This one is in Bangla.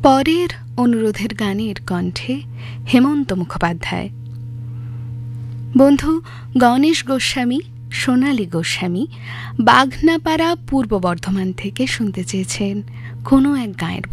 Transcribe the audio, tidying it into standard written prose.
পরের অনুরোধের গানের কণ্ঠে হেমন্ত মুখোপাধ্যায়। বন্ধু গণেশ গোস্বামী, সোনালী গোস্বামী বাঘনাপাড়া, পূর্ব বর্ধমান থেকে শুনতে চেয়েছেন কোনো এক গায়ের